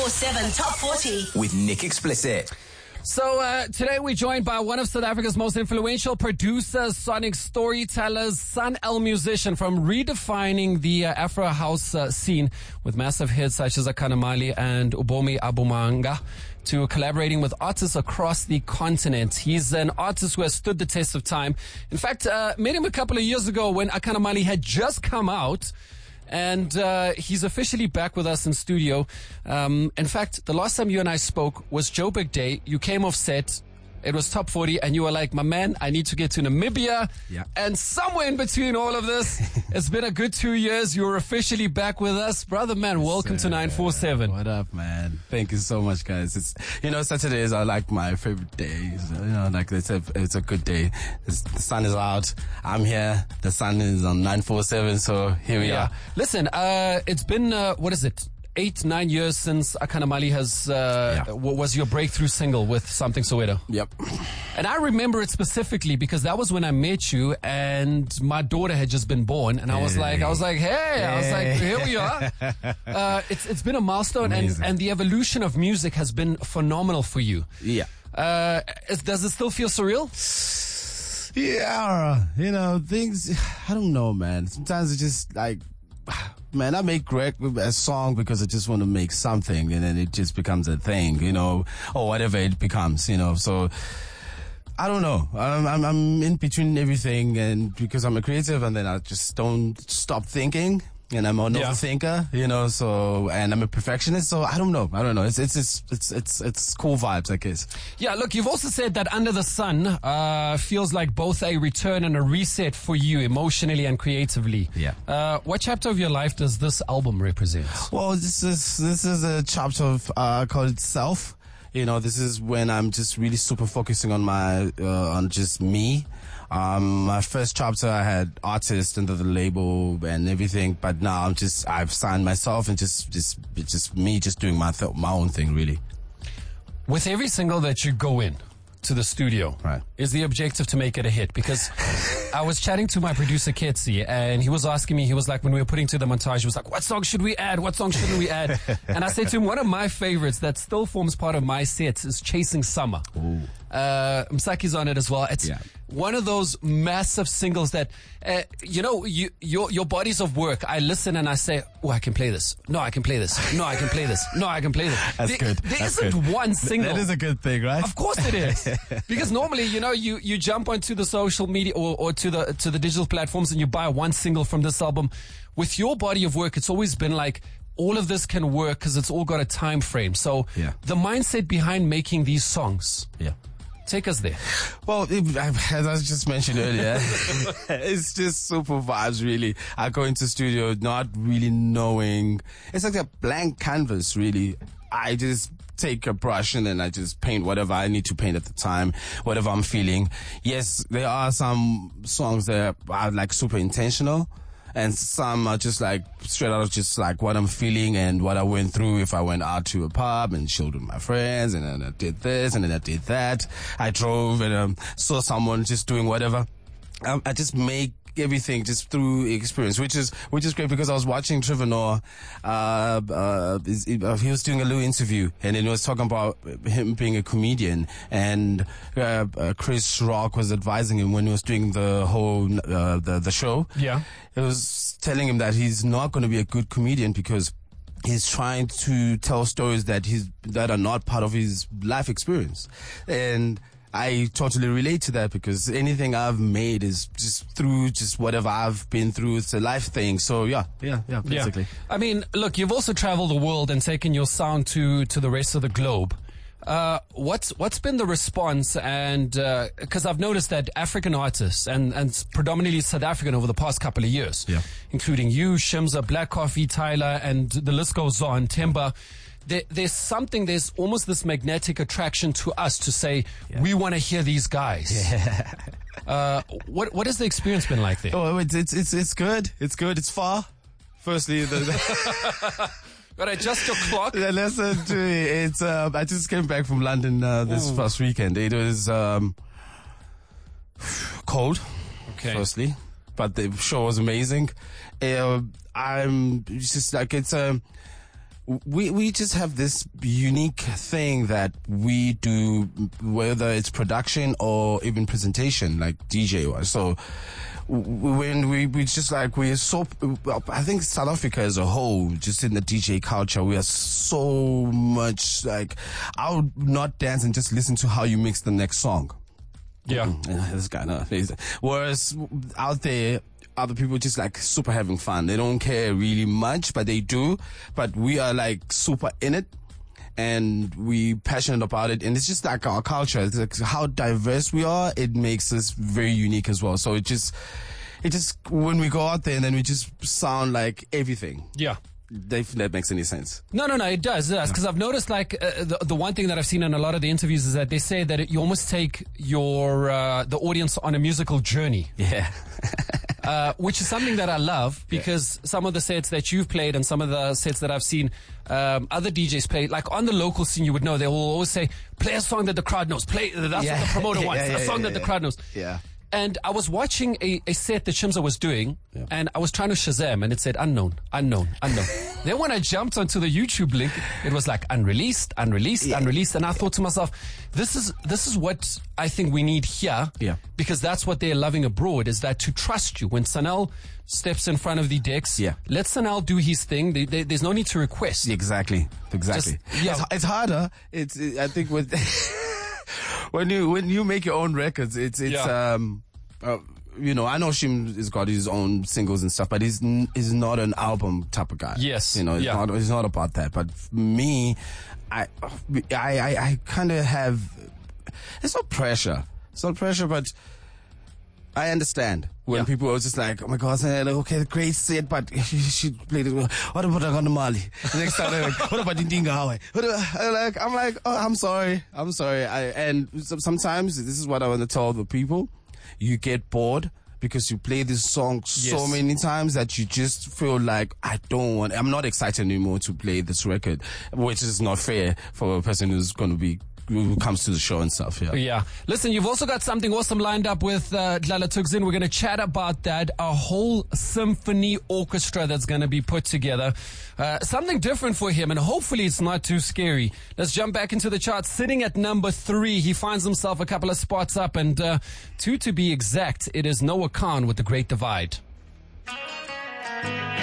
947 Top 40 with Nick Explicit. So today we're joined by one of South Africa's most influential producers, sonic storytellers, Sun El musician, from redefining the Afro house scene with massive hits such as Akana Mali and Ubomi Abumanga, to collaborating with artists across the continent. He's an artist who has stood the test of time. In fact, met him a couple of years ago when Akana Mali had just come out. And he's officially back with us in studio. In fact, the last time you and I spoke was Joburg Day. You came off set. It was Top 40, and you were like, my man, I need to get to Namibia. Yeah. And somewhere in between all of this, it's been a good 2 years. You're officially back with us. Brother, man, welcome to 947. What up, man? Thank you so much, guys. It's, Saturdays are like my favorite days. It's a good day. The sun is out. I'm here. The sun is on 947, so here we are. Listen, it's been, 8-9 years since Akana Mali has was your breakthrough single with Something Soweto. Yep. And I remember it specifically because that was when I met you and my daughter had just been born, and I was like, here we are. It's been a milestone, and the evolution of music has been phenomenal for you. Yeah. Does it still feel surreal? Yeah. Things, I don't know, man. Sometimes it's just like, man, I make a song because I just want to make something, and then it just becomes a thing, or whatever it becomes, So I don't know. I'm in between everything, and because I'm a creative, and then I just don't stop thinking. And I'm an overthinker, so, and I'm a perfectionist, so I don't know. It's cool vibes, I guess. Yeah, look, you've also said that Under the Sun, feels like both a return and a reset for you emotionally and creatively. Yeah. What chapter of your life does this album represent? Well, this is a chapter of, called Self. This is when I'm just really super focusing on on just me. My first chapter, I had artists under the label and everything, but now I've signed myself, and just me just doing my own thing, really. With every single that you go in to the studio, right, is the objective to make it a hit? Because I was chatting to my producer, Ketsi, and he was asking me, he was like, when we were putting to the montage, he was like, what song should we add? What song shouldn't we add? And I said to him, one of my favorites that still forms part of my sets is Chasing Summer. Ooh. Msaki's on it as well. It's one of those massive singles that, your bodies of work, I listen and I say, oh, I can play this. No, I can play this. No, I can play this. No, I can play this. That's good. There isn't one single. That is a good thing, right? Of course it is. Because normally, you jump onto the social media or to the digital platforms and you buy one single from this album. With your body of work, it's always been like, all of this can work because it's all got a time frame. So the mindset behind making these songs. Yeah. Take us there. Well, as I just mentioned earlier, it's just super vibes, really. I go into studio not really knowing. It's like a blank canvas, really. I just take a brush and then I just paint whatever I need to paint at the time, whatever I'm feeling. Yes, there are some songs that are like super intentional, and some are just like straight out of just like what I'm feeling and what I went through if I went out to a pub and chilled with my friends, and then I did this and then I did that. I drove and saw someone just doing whatever. I just make everything just through experience, which is great, because I was watching Trevor Noah. He was doing a little interview, and then he was talking about him being a comedian, and Chris Rock was advising him when he was doing the whole the show. Yeah, he was telling him that he's not going to be a good comedian because he's trying to tell stories that are not part of his life experience. And I totally relate to that, because anything I've made is just through just whatever I've been through. It's a life thing. So yeah, basically. Yeah. I mean, look, you've also traveled the world and taken your sound to the rest of the globe. What's been the response? And because I've noticed that African artists and predominantly South African over the past couple of years, including you, Shimza, Black Coffee, Tyler, and the list goes on, Timber. There's almost this magnetic attraction to us to say, we want to hear these guys. Yeah. What has the experience been like there? Oh, it's good. It's good. It's far. Firstly, Gotta adjust your clock. Yeah, listen to me. It's I just came back from London this past weekend. It was cold. Okay. Firstly, but the show was amazing. It's just like we just have this unique thing that we do, whether it's production or even presentation, like DJ was. So when we just like, we're so, I think South Africa as a whole, just in the DJ culture, we are so much like, I would not dance and just listen to how you mix the next song. Yeah. This kind of, whereas out there, other people just like super having fun. They don't care really much, but they do. But we are like super in it, and we passionate about it. And it's just like our culture. It's like how diverse we are. It makes us very unique as well. So it just when we go out there and then we just sound like everything. Yeah. If that makes any sense. No, it does. Because I've noticed, like, the one thing that I've seen in a lot of the interviews is that they say that you almost take your the audience on a musical journey. Yeah. Which is something that I love, because some of the sets that you've played and some of the sets that I've seen other DJs play, like on the local scene, you would know, they will always say, play a song that the crowd knows. That's what the promoter wants. A song that the crowd knows. Yeah. And I was watching a set that Shimza was doing, and I was trying to Shazam, and it said unknown. Then when I jumped onto the YouTube link, it was like unreleased. And I thought to myself, this is what I think we need here. Yeah. Because that's what they're loving abroad, is that to trust you. When Sanel steps in front of the decks, let Sanel do his thing. There's no need to request. Exactly. It's harder. I think with when you make your own records, it's you know, I know Shim has got his own singles and stuff, but he's not an album type of guy. Yes. You know, it's not about that. But me, I kind of have, it's not pressure. It's not pressure, but I understand when people are just like, oh my God, okay, great set, but you should play this. What about Mali? Next time, they're like, what about Ndingawe? I'm like, oh, I'm sorry. And sometimes this is what I want to tell the people. You get bored because you play this song so many times that you just feel like, I'm not excited anymore to play this record, which is not fair for a person who comes to the show and stuff. Yeah. Listen, you've also got something awesome lined up with Dlala Thukzin. We're going to chat about that. A whole symphony orchestra that's going to be put together. Something different for him, and hopefully it's not too scary. Let's jump back into the charts. Sitting at number 3, he finds himself a couple of spots up, and 2 to be exact. It is Noah Khan with The Great Divide.